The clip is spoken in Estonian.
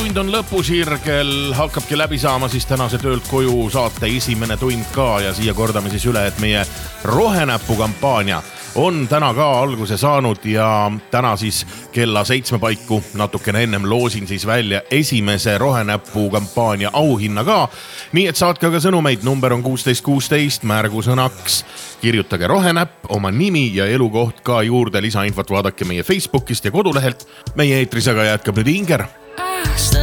tund on lõpusirgel, hakkabki läbi saama siis tänase töölt koju saate esimene tund ka ja siia kordame siis üle, et meie rohenäppu kampaania on täna ka alguse saanud ja täna siis kella 7 paiku natukene ennem loosin siis välja esimese rohenäppu kampaania auhinna ka. Nii et saatke aga sõnumeid, number on 1616, märgusõnaks kirjutage rohenäpp, oma nimi ja elukoht ka juurde, lisainfot vaadake meie Facebookist ja kodulehelt. Meie eetris aga jätkab nüüd Inger.